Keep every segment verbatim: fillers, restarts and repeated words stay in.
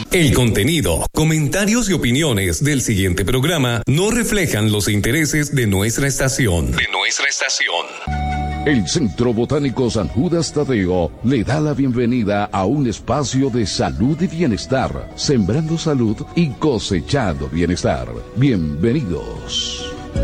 El contenido, comentarios y opiniones del siguiente programa no reflejan los intereses de nuestra estación. De nuestra estación. El Centro Botánico San Judas Tadeo le da la bienvenida a un espacio de salud y bienestar, sembrando salud y cosechando bienestar. Bienvenidos.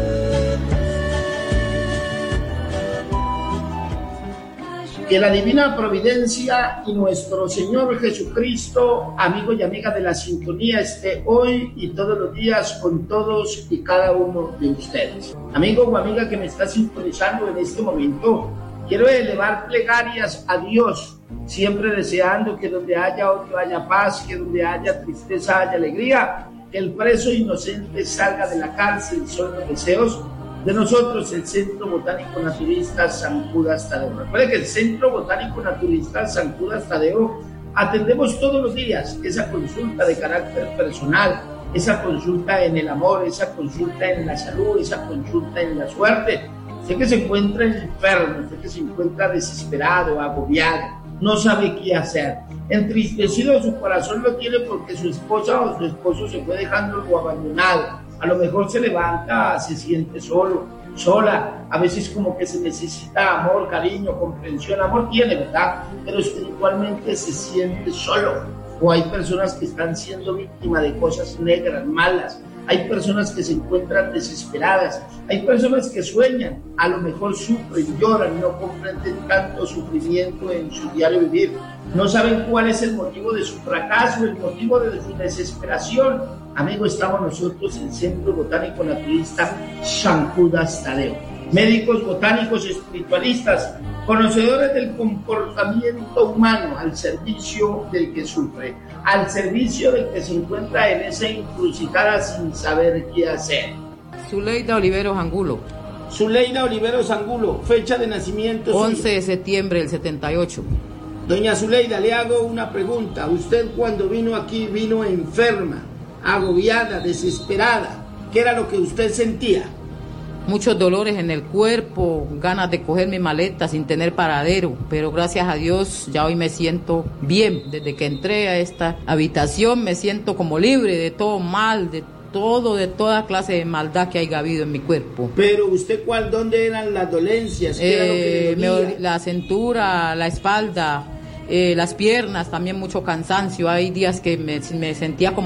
Que la divina providencia y nuestro Señor Jesucristo, amigo y amiga de la sintonía, esté hoy y todos los días con todos y cada uno de ustedes. Amigo o amiga que me está sintonizando en este momento, quiero elevar plegarias a Dios, siempre deseando que donde haya odio haya paz, que donde haya tristeza haya alegría, que el preso inocente salga de la cárcel, son los deseos de nosotros, el Centro Botánico Naturista San Judas Tadeo. Recuerde que el Centro Botánico Naturista San Judas Tadeo atendemos todos los días esa consulta de carácter personal, esa consulta en el amor, esa consulta en la salud, esa consulta en la suerte. Usted que se encuentra enfermo, usted que se encuentra desesperado, agobiado, no sabe qué hacer, entristecido su corazón lo tiene porque su esposa o su esposo se fue dejándolo abandonado. A lo mejor se levanta, se siente solo, sola, a veces como que se necesita amor, cariño, comprensión, amor tiene, ¿verdad? Pero espiritualmente se siente solo. O hay personas que están siendo víctimas de cosas negras, malas. Hay personas que se encuentran desesperadas. Hay personas que sueñan, a lo mejor sufren, lloran, no comprenden tanto sufrimiento en su diario vivir. No saben cuál es el motivo de su fracaso, el motivo de su desesperación. Amigo, estamos nosotros en el Centro Botánico Naturista San Judas Tadeo. Médicos botánicos espiritualistas, conocedores del comportamiento humano al servicio del que sufre, al servicio del que se encuentra en esa encrucijada sin saber qué hacer. Zuleida Oliveros Angulo. Zuleida Oliveros Angulo, fecha de nacimiento. once de septiembre del setenta y ocho. Doña Zuleida, le hago una pregunta. Usted cuando vino aquí vino enferma, agobiada, desesperada. ¿Qué era lo que usted sentía? Muchos dolores en el cuerpo, ganas de coger mi maleta sin tener paradero, pero gracias a Dios ya hoy me siento bien. Desde que entré a esta habitación me siento como libre de todo mal, de todo, de toda clase de maldad que haya habido en mi cuerpo. Pero usted, ¿cuál, dónde eran las dolencias? ¿Qué eh, era lo que le dolía? me, la cintura, la espalda, eh, las piernas, también mucho cansancio. Hay días que me, me sentía como